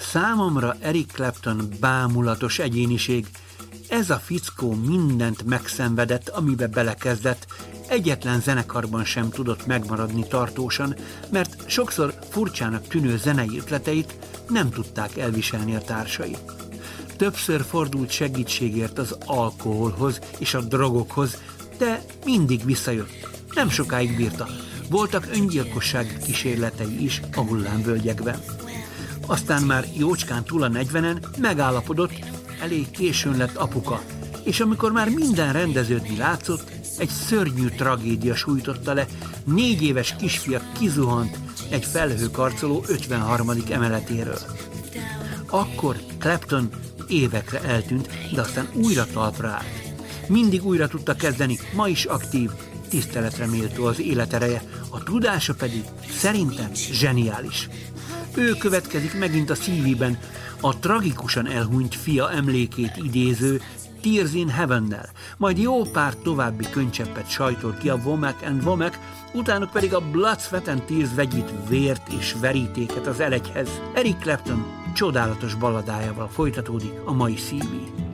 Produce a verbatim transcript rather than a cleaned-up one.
Számomra Eric Clapton bámulatos egyéniség. Ez a fickó mindent megszenvedett, amibe belekezdett, egyetlen zenekarban sem tudott megmaradni tartósan, mert sokszor furcsának tűnő zenei ötleteit nem tudták elviselni a társai. Többször fordult segítségért az alkoholhoz és a drogokhoz, de mindig visszajött. Nem sokáig bírta. Voltak öngyilkosság kísérletei is a hullámvölgyekben. Aztán már jócskán túl a negyvenen megállapodott, elég későn lett apuka, és amikor már minden rendeződni látszott, egy szörnyű tragédia sújtotta le, négy éves kisfia kizuhant egy felhőkarcoló ötvenharmadik emeletéről. Akkor Clapton évekre eltűnt, de aztán újra talpra állt. Mindig újra tudta kezdeni, ma is aktív, tiszteletre méltó az életereje, a tudása pedig szerintem zseniális. Ő következik megint a szívében, a tragikusan elhunyt fia emlékét idéző Tears in Heaven-nel, majd jó pár további könycseppet sajtol ki a Womack and Womack, utánuk pedig a Blood, Sweat and Tears vegyít vért és verítéket az elegyhez. Eric Clapton csodálatos balladájával folytatódik a mai szívi.